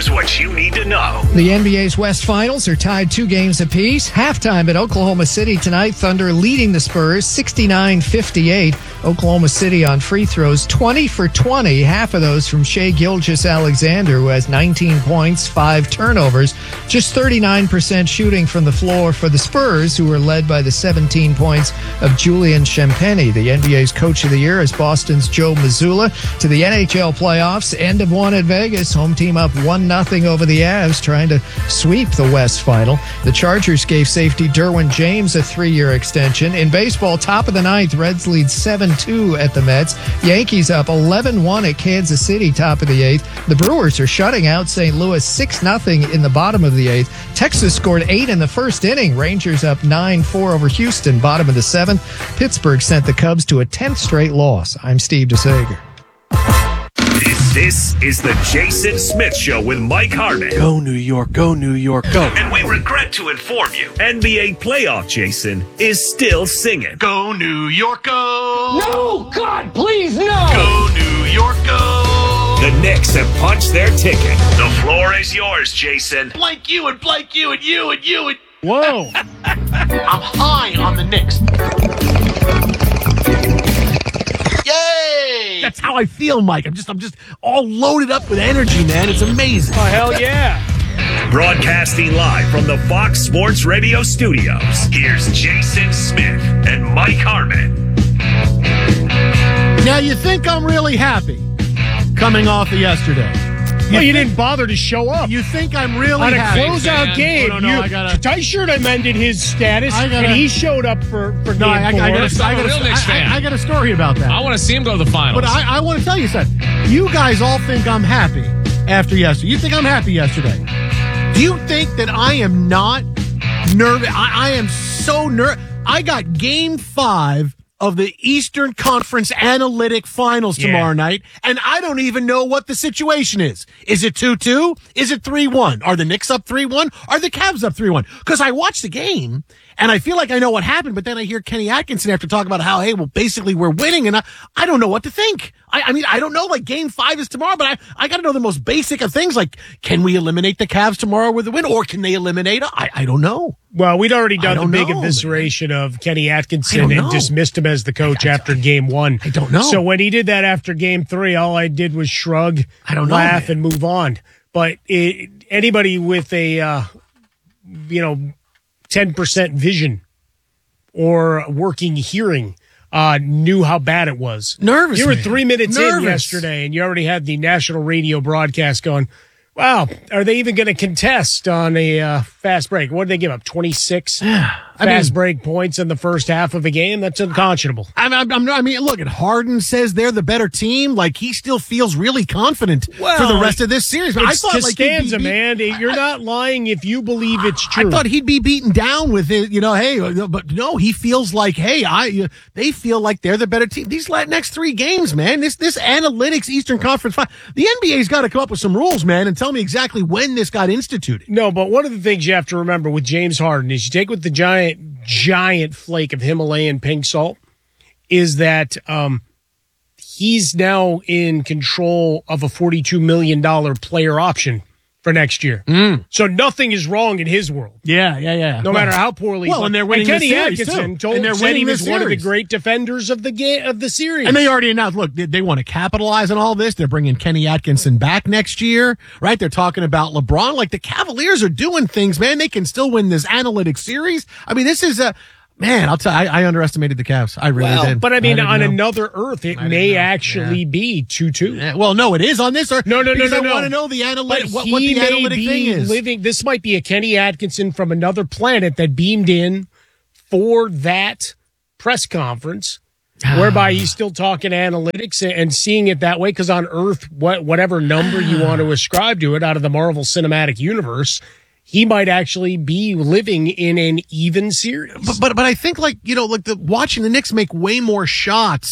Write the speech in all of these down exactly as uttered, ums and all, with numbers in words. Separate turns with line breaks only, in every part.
Here's what you need to know.
The N B A's West Finals are tied two games apiece. Halftime at Oklahoma City tonight. Thunder leading the Spurs sixty-nine fifty-eight. Oklahoma City on free throws twenty for twenty. Half of those from Shai Gilgeous-Alexander, who has nineteen points, five turnovers. Just thirty-nine percent shooting from the floor for the Spurs, who were led by the seventeen points of Julian Champagny. The N B A's Coach of the Year is Boston's Joe Mazzulla. To the N H L playoffs, end of one at Vegas. Home team up one nothing over the Avs, trying to sweep the West Final. The Chargers gave safety Derwin James a three-year extension. In baseball, top of the ninth, Reds lead seven two at the Mets. Yankees up eleven one at Kansas City, top of the eighth. The Brewers are shutting out Saint Louis six nothing in the bottom of the eighth. Texas scored eight in the first inning. Rangers up nine four over Houston, bottom of the seventh. Pittsburgh sent the Cubs to a tenth straight loss. I'm Steve DeSager.
This, this is the Jason Smith Show with Mike Harmon.
Go New York, go New York, go.
And we regret to inform you, N B A playoff Jason is still singing. Go New York, go.
No, God, please, no.
Go New York, go. The Knicks have punched their ticket. The floor is yours, Jason.
Blank you and blank you and you and you and...
Whoa.
I'm high on the Knicks. Yay!
That's how I feel, Mike. I'm just, I'm just all loaded up with energy, man. It's amazing.
Oh, hell yeah.
Broadcasting live from the Fox Sports Radio studios, here's Jason Smith and Mike Harmon.
Now, you think I'm really happy coming off of yesterday?
You well, you didn't bother to show up.
You think I'm really
on a
happy?
closeout game?
Oh, no, no,
you,
I gotta,
Tight Shirt amended his status,
gotta,
and he showed up for, for
no,
game
I, I,
four.
I, gotta, I, gotta, I, I, I got a story about that.
I want to see him go to the finals.
But I, I want to tell you something. You guys all think I'm happy after yesterday. You think I'm happy yesterday. Do you think that I am not nervous? I, I am so nervous. I got game five of the Eastern Conference Analytic Finals
yeah.
tomorrow night, and I don't even know what the situation is. Is it two two? Is it three one? Are the Knicks up three one? Are the Cavs up three one? Because I watched the game, and I feel like I know what happened, but then I hear Kenny Atkinson have to talk about how, hey, well, basically we're winning, and I, I don't know what to think. I, I mean, I don't know, like, game five is tomorrow, but I, I got to know the most basic of things, like, can we eliminate the Cavs tomorrow with a win, or can they eliminate? I, I don't know.
Well, we'd already done the big
know,
evisceration
man.
of Kenny Atkinson and
know.
dismissed him as the coach
I, I,
after game one.
I don't know.
So when he did that after game three, all I did was shrug,
I don't know,
laugh,
man.
and move on. But it, anybody with a, uh, you know, ten percent vision or working hearing uh, knew how bad it was.
Nervous,
You were
man.
three minutes
Nervous.
in yesterday, and you already had the national radio broadcast going, wow, are they even going to contest on a uh, fast break? What did they give up, twenty-six
I
fast
mean,
break points in the first half of a game? That's unconscionable.
I'm, I'm, I'm, I mean, look, and Harden says they're the better team. Like, he still feels really confident
Well,
for the rest of this series. But I
It's
thought, like, he'd
Costanza,
be beat-
man. You're not lying if you believe it's true.
I thought he'd be beaten down with it, you know, hey, but no, he feels like, hey, I, they feel like they're the better team. These next three games, man, this, this analytics Eastern Conference, the N B A's got to come up with some rules, man, and tell me exactly when this got instituted.
No, but one of the things you have to remember with James Harden is you take with the giant, giant flake of Himalayan pink salt is that um, he's now in control of a forty-two million dollars player option for next year.
Mm.
So nothing is wrong in his world.
Yeah, yeah, yeah.
No
well,
matter how poorly.
Well, and they're winning
Kenny
this series,
Atkinson
too.
told
And they're
said he
winning
was
this
one of the
series.
great defenders of the game of the series.
And they already announced, look, they, they want to capitalize on all this. They're bringing Kenny Atkinson back next year, right? They're talking about LeBron. Like, the Cavaliers are doing things, man. They can still win this analytic series. I mean, this is a, man, I'll tell you, I, I underestimated the Cavs. I really
well,
did.
But I mean,
I
on
know.
another earth, it
I
may
didn't know.
actually
Yeah.
be two two.
Yeah, well, no, it is on this earth.
No, no, no,
because
no,
I
no.
want to know the analytic,
But
what,
he
what the
may
analytic
be
thing is.
living. This might be a Kenny Atkinson from another planet that beamed in for that press conference, whereby he's still talking analytics and, and seeing it that way. Because on Earth, what whatever number you want to ascribe to it out of the Marvel Cinematic Universe, he might actually be living in an even series.
But, but but I think, like, you know, like the watching the Knicks make way more shots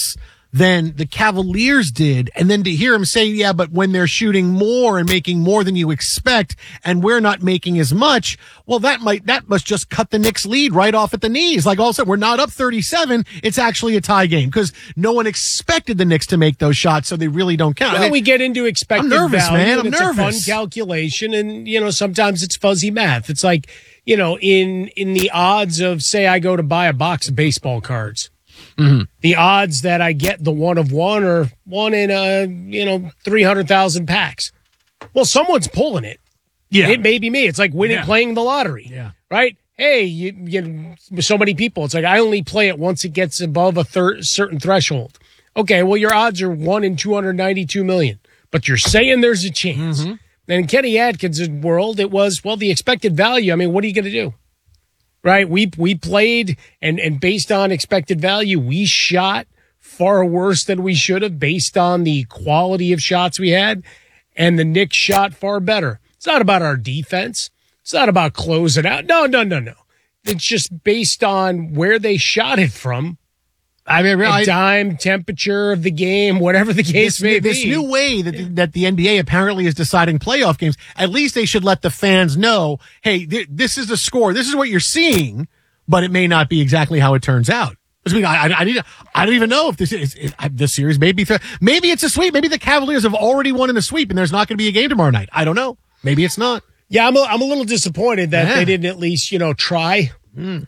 than the Cavaliers did. And then to hear him say, yeah, but when they're shooting more and making more than you expect and we're not making as much, well, that might, that must just cut the Knicks lead right off at the knees. Like all of a sudden, we're not up thirty-seven. It's actually a tie game because no one expected the Knicks to make those shots. So they really don't count.
Well,
I mean,
we get into expected
I'm nervous,
value.
man. I'm
and it's
nervous.
a fun calculation. And, you know, sometimes it's fuzzy math. It's like, you know, in, in the odds of, say, I go to buy a box of baseball cards. Mm-hmm. The odds that I get the one of one or one in a, you know, three hundred thousand packs. Well, someone's pulling it.
yeah.
It may be me. It's like winning,
Yeah.
playing the lottery.
Yeah.
Right? Hey, you, you so many people. It's like I only play it once it gets above a thir- certain threshold. Okay, well, your odds are one in two hundred ninety-two million, but you're saying there's a chance. Mm-hmm. And in Kenny Atkins' world, it was, well, the expected value. I mean, what are you going to do? Right? We we played, and, and based on expected value, we shot far worse than we should have based on the quality of shots we had, and the Knicks shot far better. It's not about our defense. It's not about closing out. No, no, no, no. It's just based on where they shot it from.
I mean,
A
I,
time, temperature of the game, whatever the case
this,
may
this
be.
new way that that the N B A apparently is deciding playoff games, at least they should let the fans know, hey, th- this is the score. This is what you're seeing, but it may not be exactly how it turns out. I mean, I, I, I, need, I don't even know if this is if, if this series. Maybe th- maybe it's a sweep. Maybe the Cavaliers have already won in a sweep, and there's not going to be a game tomorrow night. I don't know. Maybe it's not.
Yeah, I'm a, I'm a little disappointed that
Yeah.
they didn't at least, you know, try. Mm.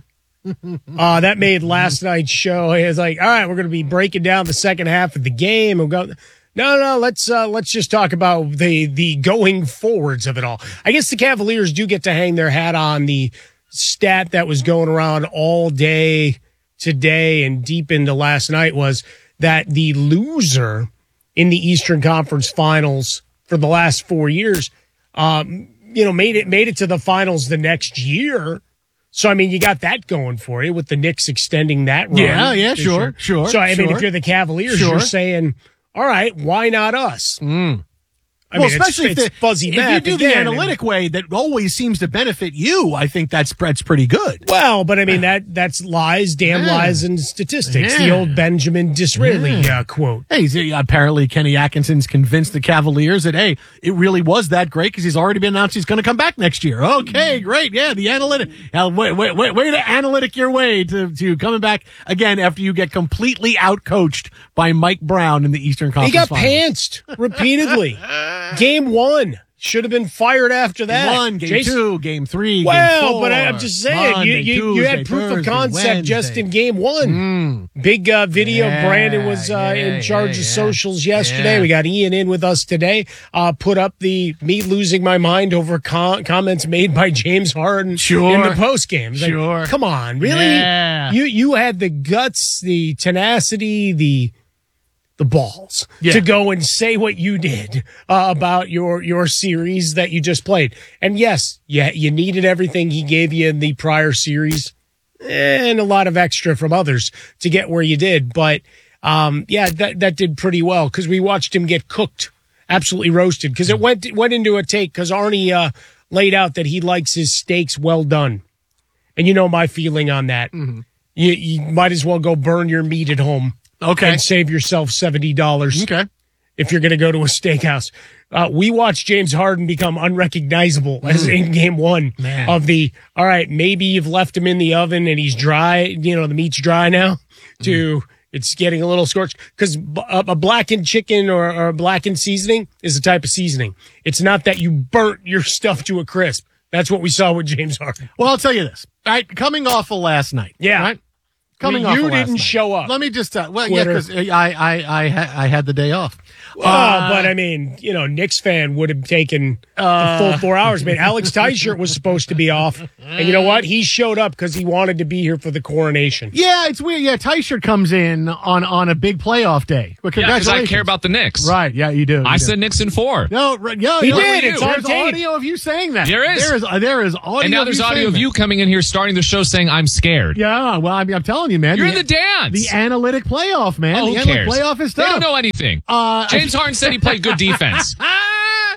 uh, that made last night's show. It was like, all right, we're going to be breaking down the second half of the game. And go, no, no, let's uh, let's just talk about the the going forwards of it all. I guess the Cavaliers do get to hang their hat on the stat that was going around all day today and deep into last night was that the loser in the Eastern Conference Finals for the last four years, um, you know, made it made it to the finals the next year. So, I mean, you got that going for you with the Knicks extending that run.
Yeah, yeah,
this
sure,
year.
sure,
So, I mean,
sure.
if you're the Cavaliers,
Sure.
you're saying, all right, why not us?
Mm.
I
well,
mean,
especially
it's,
if,
it's
the,
fuzzy
if
math.
you do
again.
the analytic way that always seems to benefit you, I think that's that's pretty good.
Well, but I mean, that that's lies, damn
Yeah.
lies, and statistics.
Yeah.
The old Benjamin Disraeli
Yeah.
uh, quote.
Hey, he's, apparently Kenny Atkinson's convinced the Cavaliers that, hey, it really was that great because he's already been announced he's going to come back next year. Okay, great. Yeah, the analytic. Uh, wait, wait, wait, way to analytic your way to, to coming back again after you get completely outcoached by Mike Brown in the Eastern Conference
He got
Finals.
pantsed repeatedly. Game one should have been fired after that.
Game one, game
Jason-
two, game three,
Well,
game four.
but I, I'm just saying,
Monday,
you, you, you had
Tuesday,
proof of
Thursday,
concept just
Wednesday.
in game one. Big uh, video.
Yeah,
Brandon was uh,
yeah,
in charge
yeah,
of
yeah.
socials yesterday.
Yeah.
We got Ian in with us today. Uh, put up the me losing my mind over com- comments made by James Harden
Sure.
in the post game. Like,
Sure.
come on, really?
Yeah.
You you had the guts, the tenacity, the the balls
Yeah.
to go and say what you did uh, about your your series that you just played. And yes, yeah, you needed everything he gave you in the prior series and a lot of extra from others to get where you did. But um, yeah, that that did pretty well because we watched him get cooked, absolutely roasted. Because it went it went into a take because Arnie uh, laid out that he likes his steaks well done, and you know my feeling on that.
Mm-hmm.
You you might as well go burn your meat at home.
Okay.
And save yourself seventy dollars
Okay.
if you're going to go to a steakhouse. Uh, we watched James Harden become unrecognizable as in game one
Man.
of the, all right, maybe you've left him in the oven and he's dry, you know, the meat's dry now, to it's getting a little scorched. Because a, a blackened chicken or, or a blackened seasoning is a type of seasoning. It's not that you burnt your stuff to a crisp. That's what we saw with James Harden.
Well, I'll tell you this. All right, coming off of last night.
Yeah.
Right? Coming
I mean,
off
you
of last
didn't
night.
show up.
Let me just, uh, well,
Twitter.
yeah, because I, I, I, ha- I had the day off.
Oh, but I mean, you know, Knicks fan would have taken the full four hours, man. Alex Tyshirt was supposed to be off. And you know what? He showed up because he wanted to be here for the coronation.
Yeah, it's weird. Yeah, Tyshirt comes in on, on a big playoff day. Well,
Yeah, because I
congratulations.
care about the Knicks.
Right, yeah, you do. You
I
do.
said Knicks in four.
No, right, yeah,
He
no,
did.
you.
It's on
There's
tape.
audio of you saying that.
There is.
There is, uh, there is audio
And now
of
there's
you
audio
saying
of
that.
you coming in here starting the show saying I'm scared.
Yeah, well, I mean, I'm telling you, man.
You're in the dance.
The analytic playoff, man.
Oh,
the
who
analytic
cares?
playoff is
They
tough.
don't know anything.
Uh,
James Harden said he played good defense.
uh,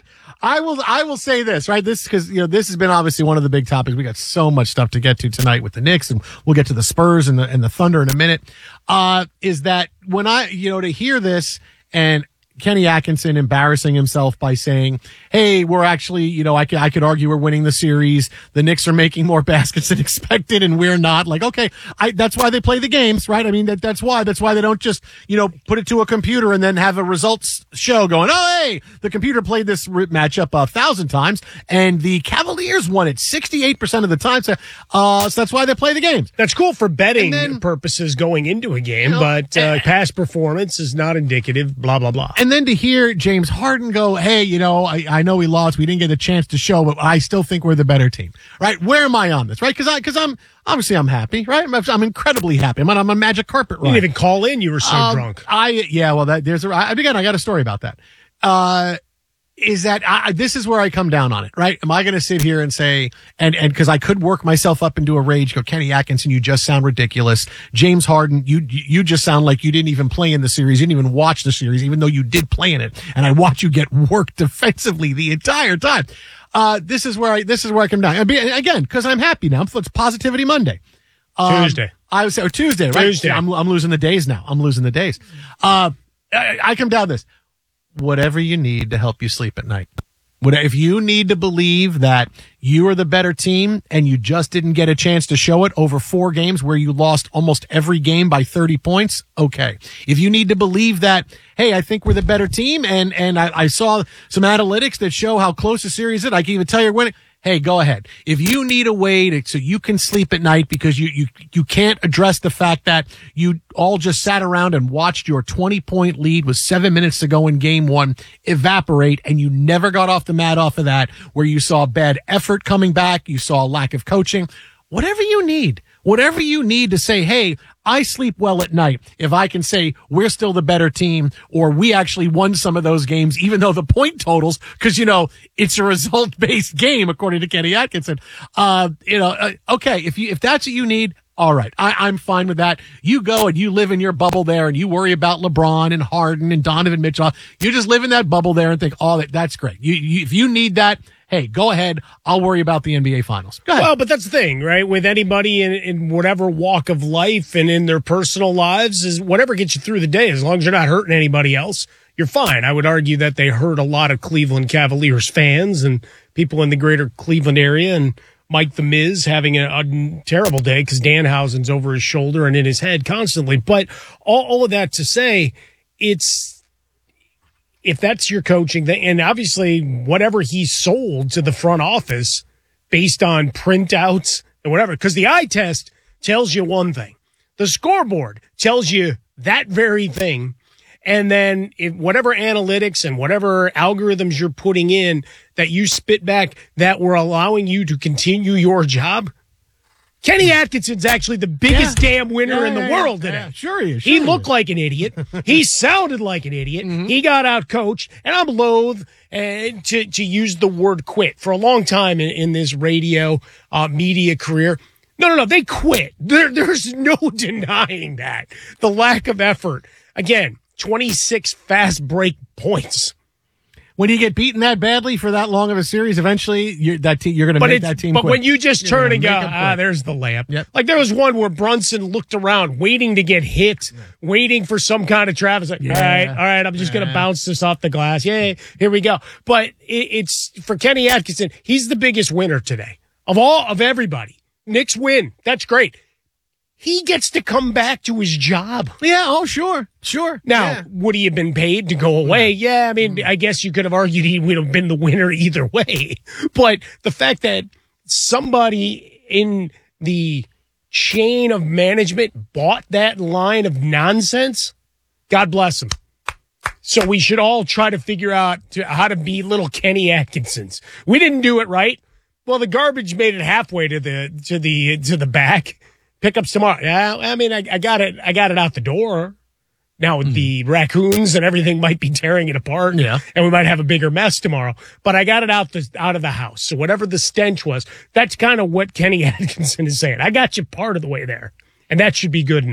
I will. I will say this, right? This because you know this has been obviously one of the big topics. We got so much stuff to get to tonight with the Knicks, and we'll get to the Spurs and the and the Thunder in a minute. Uh, is that when I you know to hear this and Kenny Atkinson embarrassing himself by saying, hey, we're actually, you know, I could, I could argue we're winning the series. The Knicks are making more baskets than expected and we're not. Like, okay, I, that's why they play the games, right? I mean, that, that's why, that's why they don't just, you know, put it to a computer and then have a results show going, oh, hey, the computer played this matchup a thousand times and the Cavaliers won it sixty-eight percent of the time. So, uh, so that's why they play the games.
That's cool for betting
then,
purposes going into a game, you know, but uh, past performance is not indicative, blah, blah, blah.
And then to hear James Harden go, hey, you know, I, I know we lost. We didn't get a chance to show, but I still think we're the better team, right? Where am I on this, right? Because I, because I'm obviously I'm happy, right? I'm, I'm incredibly happy. I'm on, I'm on magic carpet ride.
You didn't even call in. You were so
um,
drunk.
I yeah. Well, that there's a I, again. I got a story about that. Uh, is that I, this is where I come down on it, right? Am I going to sit here and say, and, and cause I could work myself up into a rage, go, Kenny Atkinson, you just sound ridiculous. James Harden, you, you just sound like you didn't even play in the series. You didn't even watch the series, even though you did play in it. And I watch you get worked defensively the entire time. Uh, this is where I, this is where I come down. Again, cause I'm happy now. It's Positivity Monday. Um,
Tuesday.
I was, or Tuesday, right?
Tuesday.
I'm, I'm losing the days now. I'm losing the days. Uh, I, I come down this. Whatever you need to help you sleep at night. If you need to believe that you are the better team and you just didn't get a chance to show it over four games where you lost almost every game by thirty points, okay. If you need to believe that, hey, I think we're the better team and, and I, I saw some analytics that show how close the series is, I can even tell you're winning. Hey, go ahead. If you need a way to, so you can sleep at night because you, you, you can't address the fact that you all just sat around and watched your twenty point lead with seven minutes to go in game one evaporate and you never got off the mat off of that where you saw bad effort coming back. You saw a lack of coaching, whatever you need, whatever you need to say, hey, I sleep well at night if I can say we're still the better team or we actually won some of those games, even though the point totals, because, you know, it's a result-based game, according to Kenny Atkinson. Uh, you know, uh, okay, if you if that's what you need, all right, I, I'm fine with that. You go and you live in your bubble there and you worry about LeBron and Harden and Donovan Mitchell. You just live in that bubble there and think, oh, that, that's great. You, you, if you need that, hey, go ahead. I'll worry about the N B A Finals. Go ahead.
Well, but that's the thing, right? With anybody in, in whatever walk of life and in their personal lives, is whatever gets you through the day, as long as you're not hurting anybody else, you're fine. I would argue that they hurt a lot of Cleveland Cavaliers fans and people in the greater Cleveland area, and Mike the Miz having a, a terrible day because Danhausen's over his shoulder and in his head constantly. But all, all of that to say, it's, if that's your coaching, and obviously whatever he sold to the front office based on printouts and whatever, because the eye test tells you one thing. The scoreboard tells you that very thing. And then if whatever analytics and whatever algorithms you're putting in that you spit back that were allowing you to continue your job, Kenny Atkinson's actually the biggest
Yeah.
damn winner
Yeah,
in the
yeah,
world
yeah.
today.
Yeah, sure he is. Sure
he
he
looked
is.
like an idiot. He sounded like an idiot. Mm-hmm. He got out coached, and I'm loath uh, to to use the word quit for a long time in, in this radio uh, media career. No, no, no. They quit. There, there's no denying that. The lack of effort. Again, twenty-six fast break points.
When you get beaten that badly for that long of a series, eventually you're, that te- you're going to
But
make
it's,
that team
but
quit.
when you just
You're
turn
gonna
and go,
make 'em
ah,
quit.
there's the layup.
Yep.
Like there was one where Brunson looked around, waiting to get hit, waiting for some kind of Travis. Like,
Yeah.
all right, all right, I'm just going to bounce this off the glass. Yay, here we go. But it, it's for Kenny Atkinson. He's the biggest winner today of all of everybody. Knicks win. That's great. He gets to come back to his job.
Yeah, oh, sure, sure.
Now,
Yeah.
would he have been paid to go away? Yeah, I mean, I guess you could have argued he would have been the winner either way. But the fact that somebody in the chain of management bought that line of nonsense, God bless him. So we should all try to figure out to, how to be little Kenny Atkinsons. We didn't do it right. Well, the garbage made it halfway to the to the to the back. Pickups tomorrow. Yeah, I mean, I, I got it. I got it out the door. Now mm. the raccoons and everything might be tearing it apart.
Yeah,
and we might have a bigger mess tomorrow. But I got it out the out of the house. So whatever the stench was, that's kind of what Kenny Atkinson is saying. I got you part of the way there, and that should be good enough.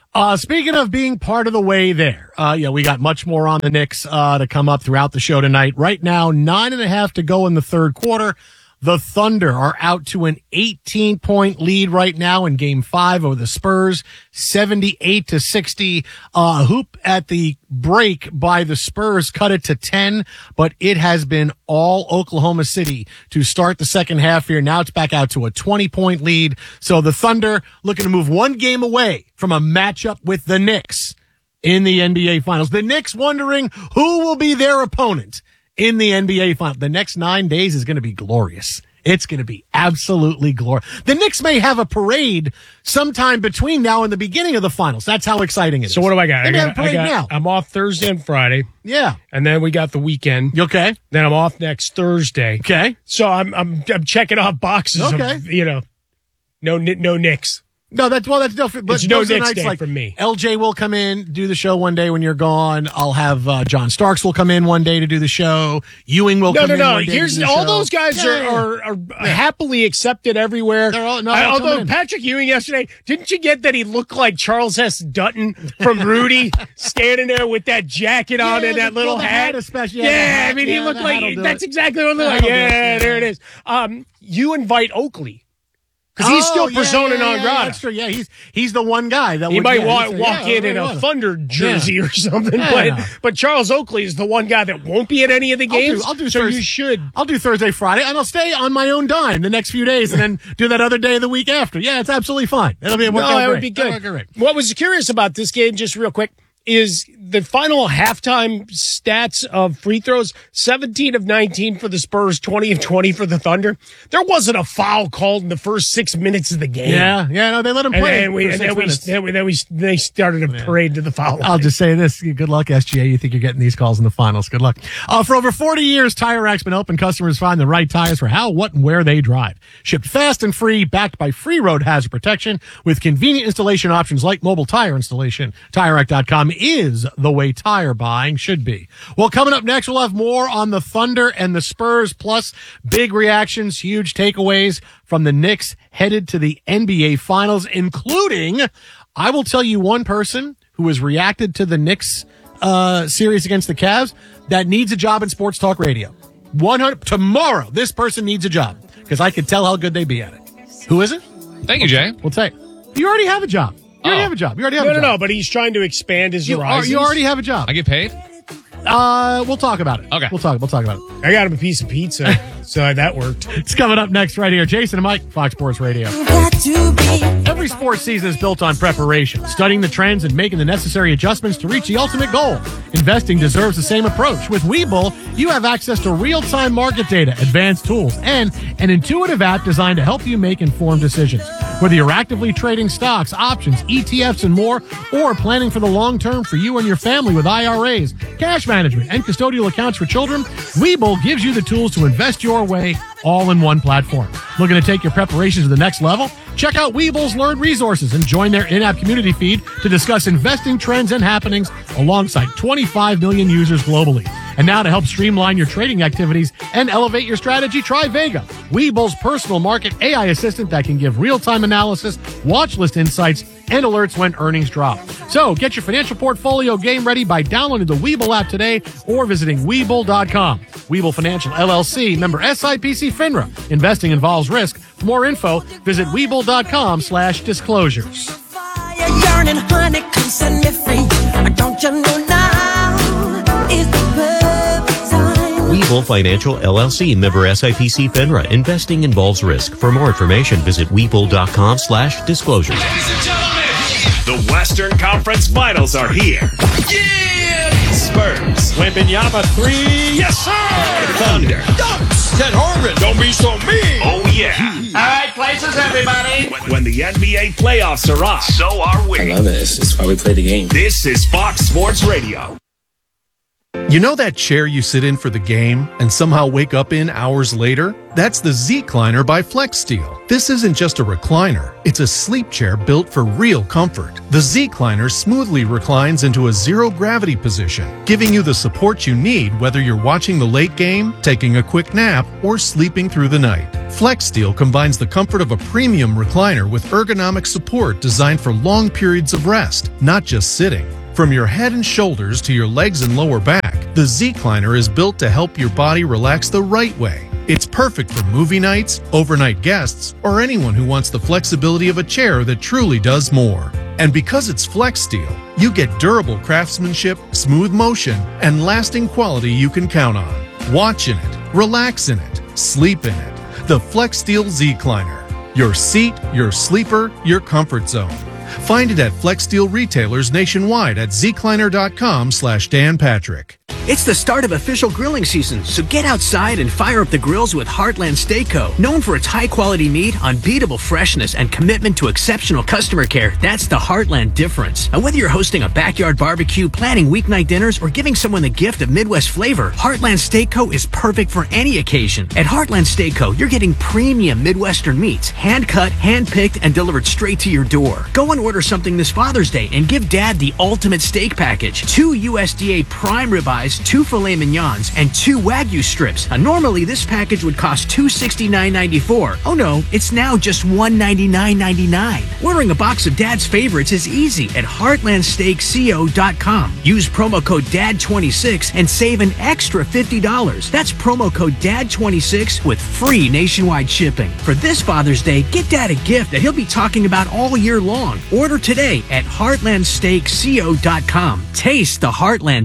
Uh, speaking of being part of the way there, uh, yeah, we got much more on the Knicks, uh, to come up throughout the show tonight. Right now, nine and a half to go in the third quarter. The Thunder are out to an eighteen point lead right now in game five over the Spurs, seventy-eight to sixty. Uh, hoop at the break by the Spurs cut it to ten, but it has been all Oklahoma City to start the second half here. Now it's back out to a twenty point lead. So the Thunder looking to move one game away from a matchup with the Knicks in the N B A Finals. The Knicks wondering who will be their opponent in the N B A Finals. The next nine days is going to be glorious. It's going to be absolutely glorious. The Knicks may have a parade sometime between now and the beginning of the Finals. That's how exciting it is.
So what do I got?
They
I
may
got,
have a parade
I got
now.
I'm off Thursday and Friday,
Yeah.
and then we got the weekend.
You okay?
Then I'm off next Thursday.
Okay.
So I'm I'm I'm checking off boxes
Okay.
of, you know, no no Knicks.
No, that's, well, that's different. But
It's no
those are
Knicks
nights
day
like
from me.
L J will come in, do the show one day when you're gone. I'll have, uh, John Starks will come in one day to do the show. Ewing will
No,
come
no,
in
no.
one day
Here's
to do the
all
show.
those guys
Yeah, yeah, yeah.
are, are, are happily accepted everywhere.
They're all- no,
I-
they'll come
although
in.
Patrick Ewing yesterday, didn't you get that he looked like Charles S. Dutton from Rudy, standing there with that jacket on
Yeah,
and that
the-
little
well, the
hat?
hat especially.
Yeah,
Yeah, the hat,
I mean, he
yeah,
looked
the
like
hat'll do
that's
it.
exactly what it looked like.
That'll do it,
Yeah,
yeah.
there it is. Um, you invite Oakley. Because he's still
Oh, yeah,
persona
yeah,
non
yeah,
grata.
That's true. Yeah, he's he's the one guy that
He
would,
might
yeah,
wa-
he's a-
walk
yeah,
in in a
yeah.
Thunder jersey
Yeah.
or something,
Yeah,
but
yeah.
but Charles Oakley is the one guy that won't be at any of the
I'll do-
games.
I'll do
so
Thursday.
you should.
I'll do Thursday, Friday, and I'll stay on my own dime the next few days, and then do that other day of the week after. Yeah, it's absolutely fine. It'll be
No,
work out
that would
great.
be
That'll
good.
work out great.
What was curious about this game, just real quick, is the final halftime stats of free throws: seventeen of nineteen for the Spurs, twenty of twenty for the Thunder. There wasn't a foul called in the first six minutes of the game.
Yeah, yeah, no, they let him
And
play.
then we,
for
and
six
then we,
minutes.
then we, then we, they started a parade to the foul line.
I'll just say this. Good luck, S G A. You think you're getting these calls in the finals. Good luck. Uh, for over forty years, Tire Rack's been helping customers find the right tires for how, what, and where they drive. Shipped fast and free, backed by free road hazard protection with convenient installation options like mobile tire installation. Tire Rack dot com is the way tire buying should be. Well, coming up next, we'll have more on the Thunder and the Spurs, plus big reactions, huge takeaways from the Knicks headed to the N B A Finals, including, I will tell you one person who has reacted to the Knicks uh, series against the Cavs that needs a job in sports talk radio. one hundred tomorrow, this person needs a job because I could tell how good they'd be at it. Who is it?
Thank you, Jay.
We'll say you already have a job. You already
Oh.
have a job. You already have
no,
a
no,
job.
no, but he's trying to expand his
You, are,
horizons.
you already have a job.
I get paid?
Uh, we'll talk about it.
Okay.
We'll talk. We'll talk about it.
I got him a piece of pizza, so that worked.
It's coming up next right here. Jason and Mike, Fox Sports Radio.
Got to be.
Every sports season is built on preparation, studying the trends and making the necessary adjustments to reach the ultimate goal. Investing deserves the same approach. With Webull, you have access to real-time market data, advanced tools, and an intuitive app designed to help you make informed decisions. Whether you're actively trading stocks, options, E T Fs, and more, or planning for the long term for you and your family with I R As, cash management, and custodial accounts for children, Webull gives you the tools to invest your way all in one platform. Looking to take your preparations to the next level? Check out Webull's Learn Resources and join their in-app community feed to discuss investing trends and happenings alongside twenty-five million users globally. And now to help streamline your trading activities and elevate your strategy, try Vega, Webull's personal market A I assistant that can give real-time analysis, watch list insights, and alerts when earnings drop. So get your financial portfolio game ready by downloading the Webull app today or visiting Webull dot com. Webull Financial L L C, member S I P C FINRA. Investing involves risk. For more info, visit Webull dot com slash disclosures.
Fire yearning, honey, come set me free. Don't you know now is the perfect time?
Webull Financial L L C, member S I P C FINRA. Investing involves risk. For more information, visit Webull dot com slash disclosures.
Ladies and gentlemen, the Western Conference Finals are here. Yeah! Spurs.
Wembanyama three, yes sir.
Thunder.
Dunks. Ted Harmon. Don't be so mean.
Oh, yeah.
All right, places, everybody.
When, when the N B A playoffs are on, so are we.
I love it. It's, it's why we play the game.
This is Fox Sports Radio.
You know that chair you sit in for the game and somehow wake up in hours later? That's the Z-Cliner by FlexSteel. This isn't just a recliner. It's a sleep chair built for real comfort. The Z-Cliner smoothly reclines into a zero-gravity position, giving you the support you need whether you're watching the late game, taking a quick nap, or sleeping through the night. FlexSteel combines the comfort of a premium recliner with ergonomic support designed for long periods of rest, not just sitting. From your head and shoulders to your legs and lower back, the Z-Cliner is built to help your body relax the right way. It's perfect for movie nights, overnight guests, or anyone who wants the flexibility of a chair that truly does more. And because it's FlexSteel, you get durable craftsmanship, smooth motion, and lasting quality you can count on. Watch in it, relax in it, sleep in it. The FlexSteel Z-Cliner. Your seat, your sleeper, your comfort zone. Find it at FlexSteel retailers nationwide at zcliner.com slash Dan Patrick.
It's the start of official grilling season, so get outside and fire up the grills with Heartland Steak Co. Known for its high-quality meat, unbeatable freshness, and commitment to exceptional customer care, that's the Heartland difference. Now, whether you're hosting a backyard barbecue, planning weeknight dinners, or giving someone the gift of Midwest flavor, Heartland Steak Co. is perfect for any occasion. At Heartland Steak Co., you're getting premium Midwestern meats, hand-cut, hand-picked, and delivered straight to your door. Go and order something this Father's Day and give Dad the ultimate steak package. Two U S D A prime ribeyes, two filet mignons, and two Wagyu strips. Now, normally this package would cost two hundred sixty-nine dollars and ninety-four cents. Oh no, it's now just one hundred ninety-nine dollars and ninety-nine cents. Ordering a box of Dad's favorites is easy at heartland steak co dot com. Use promo code D A D twenty-six and save an extra fifty dollars. That's promo code D A D twenty-six with free nationwide shipping. For this Father's Day, get Dad a gift that he'll be talking about all year long. Order today at heartland steak co dot com. Taste the Heartland.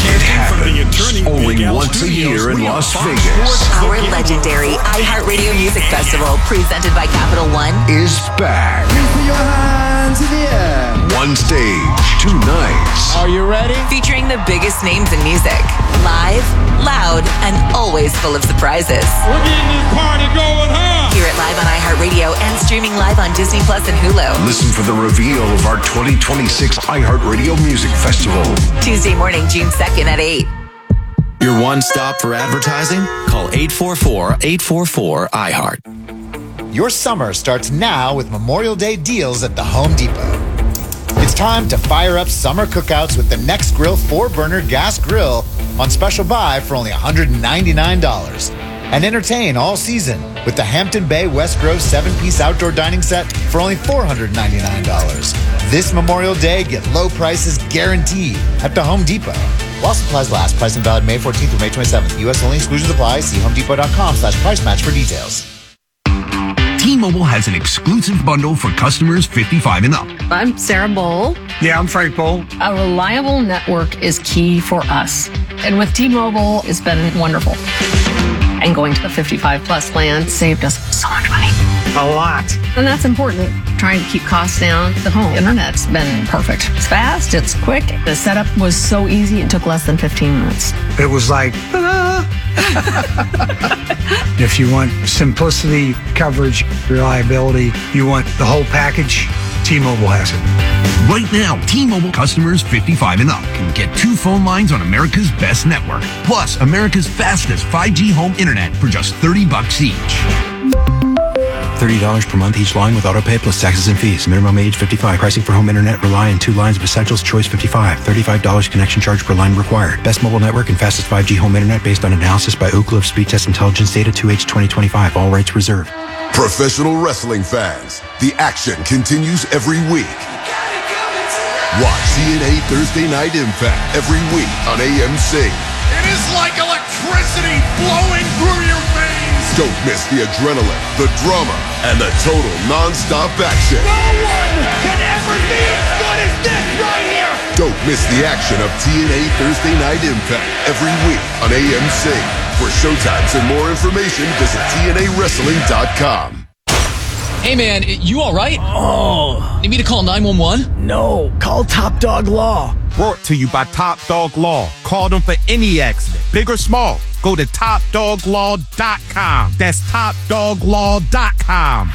Only once a year in Las Vegas.
Our legendary iHeartRadio Music Festival, presented by Capital One,
is back.
Put your hands in the air.
One stage, two nights.
Are you ready?
featuring the biggest names in music. Live, loud, and always full of surprises.
We're getting this party going, huh?
Hear it live on iHeartRadio and streaming live on Disney Plus and Hulu.
Listen for the reveal of our twenty twenty-six iHeartRadio Music Festival.
Tuesday morning, June second at eight.
Your one stop for advertising? Call eight four four, eight four four, I heart.
Your summer starts now with Memorial Day deals at the Home Depot. It's time to fire up summer cookouts with the Next Grill four burner gas grill on special buy for only one hundred ninety-nine dollars. And entertain all season with the Hampton Bay West Grove seven-piece outdoor dining set for only four hundred ninety-nine dollars. This Memorial Day, get low prices guaranteed at the Home Depot. While supplies last, price and valid May fourteenth through May twenty-seventh. U S only, exclusions apply. See homedepot.com slash price match for details.
T-Mobile has an exclusive bundle for customers fifty-five and up.
I'm Sarah Bowl.
Yeah, I'm Frank Bowl.
A reliable network is key for us. And with T-Mobile, it's been wonderful. And going to the fifty-five plus plan saved us so much money.
A lot.
And that's important. Trying to keep costs down. The home internet's been perfect. It's fast, it's quick. The setup was so easy, it took less than fifteen minutes.
It was like, ta-da! If you want simplicity, coverage, reliability, you want the whole package, T-Mobile has it. Right now, T-Mobile customers fifty-five and up can get two phone lines on America's best network, plus America's fastest five G home internet for just thirty bucks each.
thirty dollars per month each line with autopay plus taxes and fees. Minimum age fifty-five. Pricing for home internet rely on two lines of essentials. Choice fifty-five. thirty-five dollars connection charge per line required. Best mobile network and fastest five G home internet based on analysis by Ookla of Speed Test Intelligence Data two H twenty twenty-five. All rights reserved.
Professional wrestling fans, the action continues every week. Watch T N A Thursday Night Impact every week on A M C.
It is like electricity flowing through your veins.
Don't miss the adrenaline, the drama, and the total non-stop action.
No one can ever be as good as this right here.
Don't miss the action of T N A Thursday Night Impact every week on A M C. For showtimes and more information, visit T N A wrestling dot com.
Hey man, you alright? Oh. Need me to call nine one one?
No, call Top Dog Law.
Brought to you by Top Dog Law. Call them for any accident, big or small. Go to top dog law dot com. That's top dog law dot com.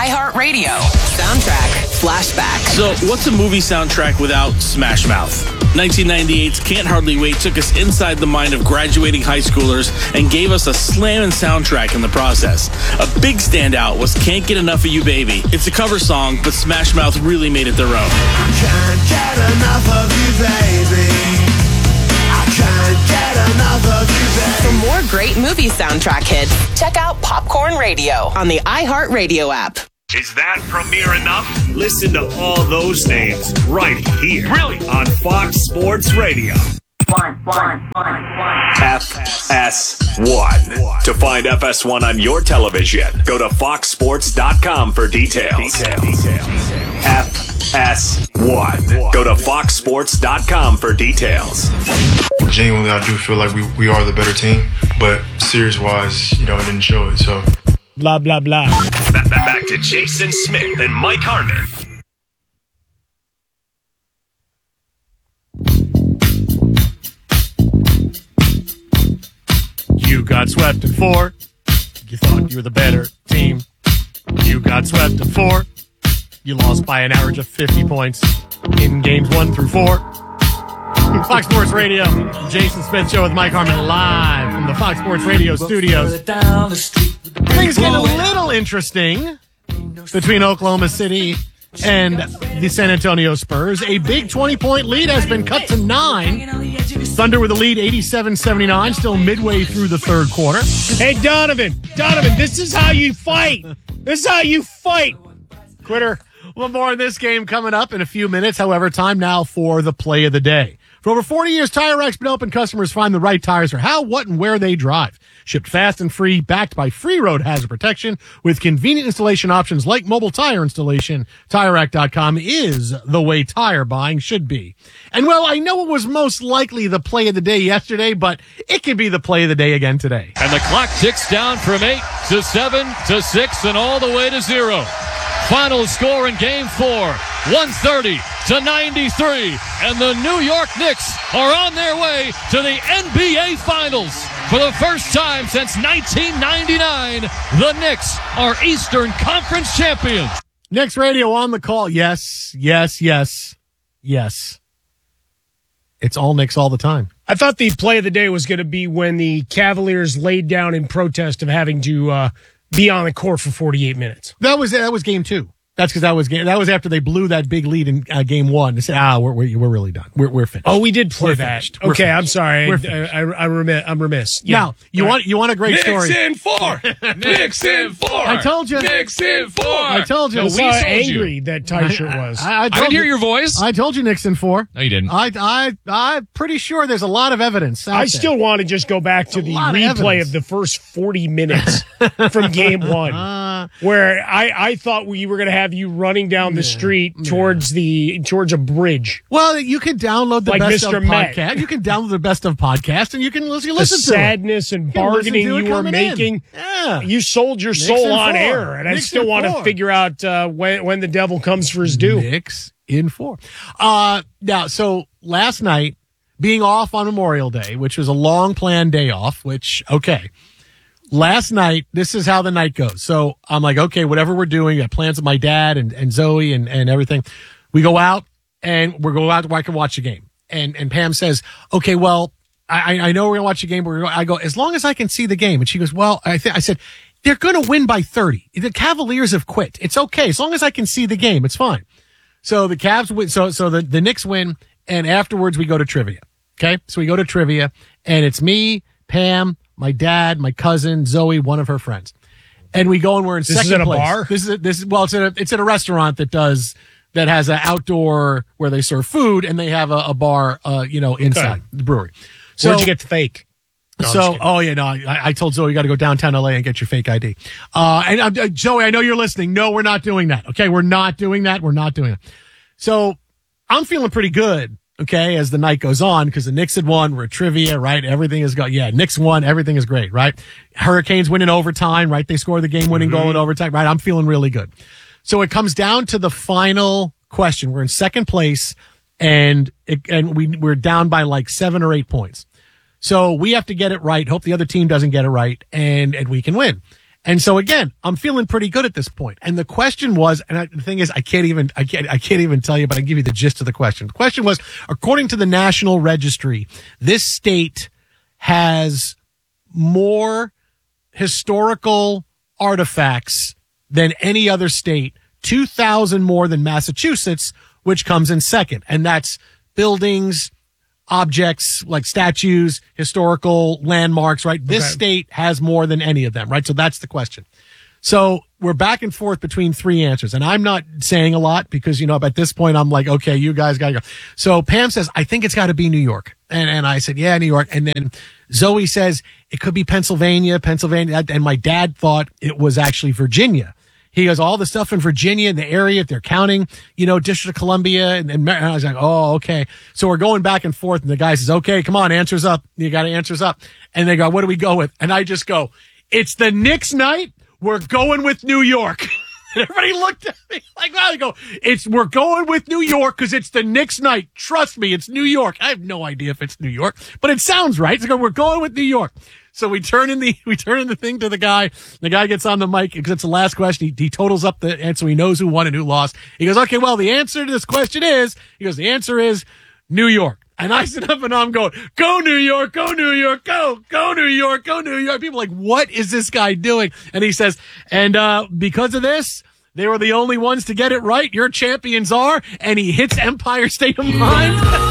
iHeartRadio. Soundtrack. Flashback.
So, what's a movie soundtrack without Smash Mouth?
nineteen ninety-eight's Can't Hardly Wait took us inside the mind of graduating high schoolers and gave us a slamming soundtrack in the process. A big standout was Can't Get Enough of You Baby. It's a cover song, but Smash Mouth really made it their own.
I can't get enough of you, baby. I can't get enough of you, baby.
For more great movie soundtrack hits, check out Popcorn Radio on the iHeartRadio app.
Is that premiere enough? Listen to all those names right here. Really? On Fox Sports Radio.
One, one, one, one.
F S one. To find F S one on your television, go to fox sports dot com for details. Details. F S one. Go to fox sports dot com for details.
Genuinely, I do feel like we, we are the better team, but series-wise, you know, I didn't show it, so...
Blah, blah, blah.
Back, back, back to Jason Smith and Mike Harmon.
You got swept in four. You thought you were the better team. You got swept in four. You lost by an average of fifty points in games one through four. Fox Sports Radio, Jason Smith Show with Mike Harmon live from the Fox Sports Radio studios. Things get a little interesting between Oklahoma City and the San Antonio Spurs. A big twenty-point lead has been cut to nine. Thunder with a lead eighty-seven seventy-nine, still midway through the third quarter.
Hey, Donovan, Donovan, this is how you fight. This is how you fight. Quitter.
Well, more of this game coming up in a few minutes. However, time now for the play of the day. For over forty years, Tire Rack's been helping customers find the right tires for how, what, and where they drive. Shipped fast and free, backed by free road hazard protection with convenient installation options like mobile tire installation. Tire Rack dot com is the way tire buying should be. And, well, I know it was most likely the play of the day yesterday, but it could be the play of the day again today.
And the clock ticks down from eight to seven to six and all the way to zero. Final score in game four, one thirty to ninety-three. And the New York Knicks are on their way to the N B A Finals. For the first time since nineteen ninety-nine, the Knicks are Eastern Conference champions.
Knicks Radio on the call. Yes, yes, yes, yes. It's all Knicks all the time.
I thought the play of the day was going to be when the Cavaliers laid down in protest of having to uh, be on the court for forty-eight minutes.
That was that was game two. That's because that was game. That was after they blew that big lead in uh, game one. They said, "Ah, we're we're, we're really done. We're we're finished."
Oh, we did play
we're
that.
Finished. We're
okay,
finished.
I'm sorry.
We're
I, I, I, I remiss. I'm remiss. Yeah.
Now you want you want a great
Knicks
story.
Knicks in four. Knicks in four.
I told you.
Knicks in four.
I told you.
That's
we
how
sold
angry
you.
that tie shirt was.
I, I, I,
I didn't
you,
hear your voice.
I told you Knicks in four.
No, you didn't.
I I I'm pretty sure there's a lot of evidence. out
I
there.
still want to just go back to
A
the
lot of
replay
evidence.
of the first forty minutes from game one,
Uh,
where I, I thought we were going to have you running down the street towards the towards a bridge.
Well, you can download the
Like
best
Mister
of
Met.
podcast. You can download the best of podcast, and you can listen,
The
listen to
sadness and
You can listen
bargaining
to it
you were
coming in.
making.
Yeah.
You sold your
Knicks
soul
in
on
four.
air, and I
Knicks
still
in
want to
four.
figure out uh, when when the devil comes for his due.
Knicks in four. Uh, now, so last night, being off on Memorial Day, which was a long planned day off, which, okay. Last night, this is how the night goes. So I'm like, okay, whatever we're doing, I have plans with my dad and, and Zoe and, and everything. We go out and we're going out where I can watch the game. And, and Pam says, okay, well, I, I know we're going to watch the game. But we're gonna, I go, as long as I can see the game. And she goes, well, I think, I said, they're going to win by thirty. The Cavaliers have quit. It's okay. As long as I can see the game, it's fine. So the Cavs win. So, so the, the Knicks win. And afterwards we go to trivia. Okay. So we go to trivia and it's me, Pam, my dad, my cousin, Zoe, one of her friends. And we go and we're in
This
second
is at a
place.
bar?
This is a, this is well, it's at a it's at a restaurant that does that has an outdoor where they serve food and they have a, a bar, uh, you know, inside the brewery. So
Where'd you get the fake? No, I'm just
so,
kidding.
oh yeah, no, I, I told Zoe you got to go downtown L A and get your fake I D. Uh, and uh, Zoe, I know you're listening. No, we're not doing that. Okay, we're not doing that. We're not doing that. So I'm feeling pretty good. Okay, as the night goes on, because the Knicks had won, we're at trivia, right? Everything is going, yeah, Knicks won, everything is great, right? Hurricanes win in overtime, right? They score the game winning goal in overtime, right? I'm feeling really good. So it comes down to the final question. We're in second place and it, and we, we're down by like seven or eight points. So we have to get it right. Hope the other team doesn't get it right and, and we can win. And so again, I'm feeling pretty good at this point. And the question was, and I, the thing is, I can't even, I can't, I can't even tell you, but I can give you the gist of the question. The question was, according to the National Registry, this state has more historical artifacts than any other state, two thousand more than Massachusetts, which comes in second. And that's buildings, objects like statues, historical landmarks, right? This
Okay.
state has more than any of them, right? So that's the question. So we're back and forth between three answers, and I'm not saying a lot because, you know, at this point I'm like, okay, you guys got to go. So Pam says, I think it's got to be New York. And, and I said, yeah, New York. And then Zoe says it could be Pennsylvania, Pennsylvania. And my dad thought it was actually Virginia. He goes, all the stuff in Virginia, in the area, if they're counting, you know, District of Columbia. And, and I was like, oh, okay. So we're going back and forth. And the guy says, okay, come on, answers up. You got answers up. And they go, what do we go with? And I just go, it's the Knicks night. We're going with New York. And everybody looked at me like, wow, they go, it's, we're going with New York because it's the Knicks night. Trust me, it's New York. I have no idea if it's New York, but it sounds right. So we're going with New York. So we turn in the, we turn in the thing to the guy. The guy gets on the mic because it's the last question. He, he totals up the answer. He knows who won and who lost. He goes, okay, well, the answer to this question is, he goes, the answer is New York. And I sit up and I'm going, go New York, go New York, go, go New York, go New York. People are like, what is this guy doing? And he says, and, uh, because of this, they were the only ones to get it right. Your champions are, and he hits Empire State of Mind.